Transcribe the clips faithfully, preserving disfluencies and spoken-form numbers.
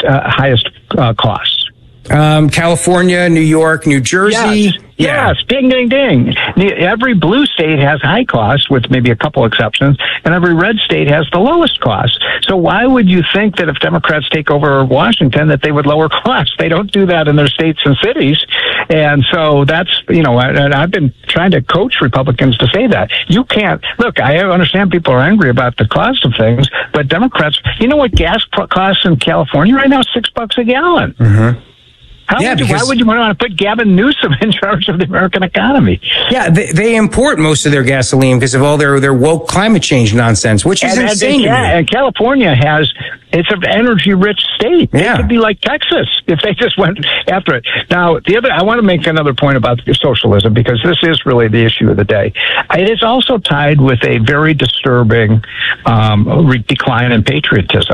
highest uh, highest uh, costs? Um, California, New York, New Jersey. Yes. Yeah. Yes, ding, ding, ding. Every blue state has high costs, with maybe a couple exceptions, and every red state has the lowest costs. So why would you think that if Democrats take over Washington that they would lower costs? They don't do that in their states and cities. And so that's, you know, and I've been trying to coach Republicans to say that. You can't, look, I understand people are angry about the cost of things, but Democrats, you know what gas costs in California right now? Six bucks a gallon. Mm-hmm. How yeah, would you, because, why would you want to put Gavin Newsom in charge of the American economy? Yeah, they, they import most of their gasoline because of all their, their woke climate change nonsense, which is and, insane. And, yeah, and California has, it's an energy-rich state. Yeah. It could be like Texas if they just went after it. Now, the other, I want to make another point about socialism, because this is really the issue of the day. It is also tied with a very disturbing um, decline in patriotism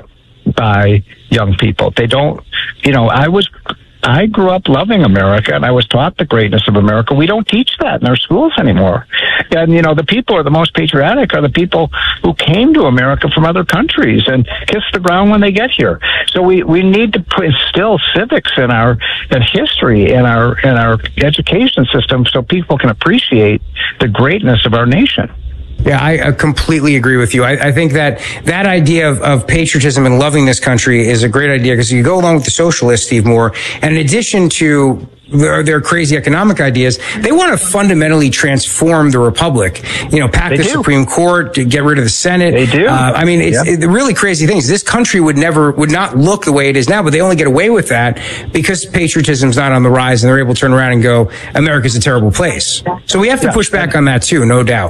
by young people. They don't, you know, I was... I grew up loving America, and I was taught the greatness of America. We don't teach that in our schools anymore. And, you know, the people who are the most patriotic are the people who came to America from other countries and kiss the ground when they get here. So we, we need to put, instill civics in our in history in our in our education system so people can appreciate the greatness of our nation. Yeah, I, I completely agree with you. I, I think that that idea of, of patriotism and loving this country is a great idea, because you go along with the socialists, Steve Moore, and in addition to their, their crazy economic ideas, they want to fundamentally transform the republic. You know, pack they the do. Supreme Court, to get rid of the Senate. They do. Uh, I mean, it's yep. it, the really crazy things. This country would never, would not look the way it is now, but they only get away with that because patriotism's not on the rise, and they're able to turn around and go, America's a terrible place. So we have to yeah. push back on that too, no doubt.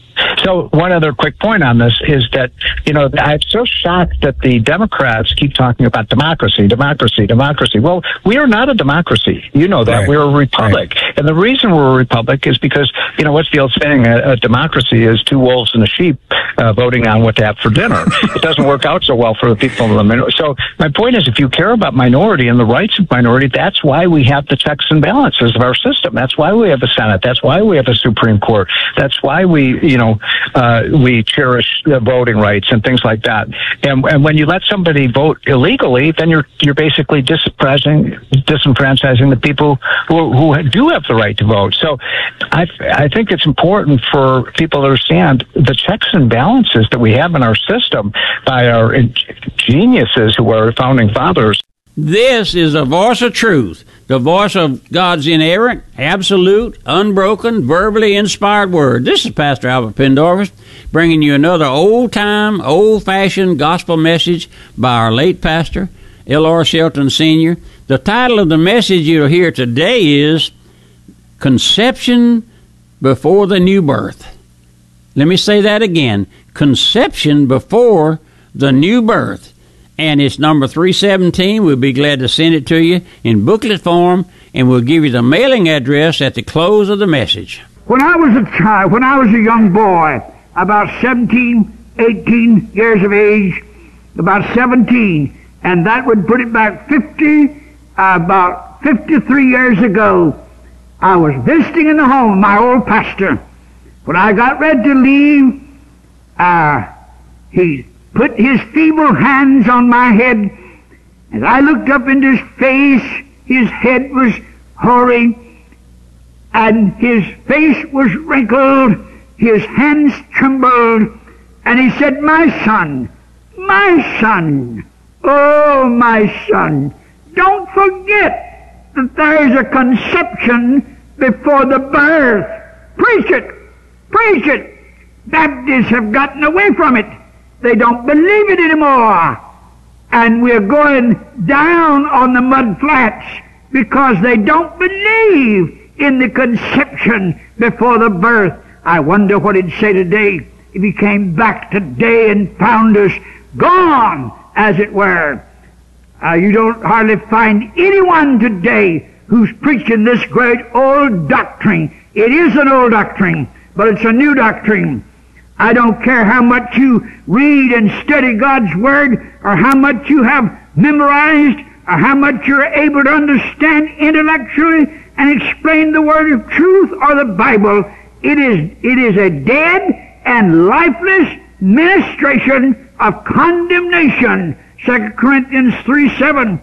So one other quick point on this is that, you know, I'm so shocked that the Democrats keep talking about democracy, democracy, democracy. Well, we are not a democracy. You know that. Right. We're a republic. Right. And the reason we're a republic is because, you know, what's the old saying? A, a democracy is two wolves and a sheep uh, voting on what to have for dinner. It doesn't work out so well for the people in the minority. So my point is, if you care about minority and the rights of minority, that's why we have the checks and balances of our system. That's why we have a Senate. That's why we have a Supreme Court. That's why we, you know, uh, we cherish the voting rights and things like that. And, and when you let somebody vote illegally, then you're you're basically disenfranchising, disenfranchising the people who, who do have the right to vote. So I, I think it's important for people to understand the checks and balances that we have in our system by our geniuses who are founding fathers. This is the voice of truth, the voice of God's inerrant, absolute, unbroken, verbally inspired word. This is Pastor Albert Pendorf bringing you another old-time, old-fashioned gospel message by our late pastor, L R Shelton Senior The title of the message you'll hear today is Conception Before the New Birth. Let me say that again. Conception Before the New Birth. And it's number three seventeen. We'll be glad to send it to you in booklet form, and we'll give you the mailing address at the close of the message. When I was a child, when I was a young boy, about seventeen, eighteen years of age, about seventeen, and that would put it back fifty, uh, about fifty-three years ago, I was visiting in the home of my old pastor. When I got ready to leave, uh, he put his feeble hands on my head. As I looked up into his face, his head was hoary, and his face was wrinkled, his hands trembled, and he said, "My son, my son, oh, my son, don't forget that there is a conception before the birth. Preach it, preach it. Baptists have gotten away from it. They don't believe it anymore. And we're going down on the mud flats because they don't believe in the conception before the birth." I wonder what he'd say today if he came back today and found us gone, as it were. Uh, you don't hardly find anyone today who's preaching this great old doctrine. It is an old doctrine, but it's a new doctrine. I don't care how much you read and study God's Word, or how much you have memorized, or how much you're able to understand intellectually and explain the Word of truth or the Bible. It is, it is a dead and lifeless ministration of condemnation. Second Corinthians three seven.